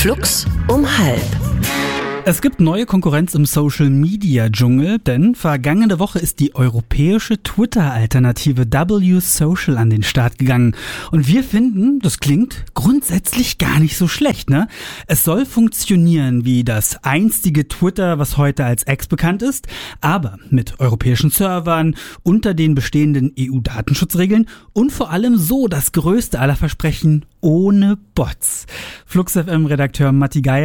Flux um 12:30. Es gibt neue Konkurrenz im Social-Media-Dschungel, denn vergangene Woche ist die europäische Twitter-Alternative W-Social an den Start gegangen. Und wir finden, das klingt grundsätzlich gar nicht so schlecht, ne? Es soll funktionieren wie das einstige Twitter, was heute als X bekannt ist, aber mit europäischen Servern, unter den bestehenden EU-Datenschutzregeln und vor allem so das größte aller Versprechen: ohne Bots. Flux FM-Redakteur Matti Geier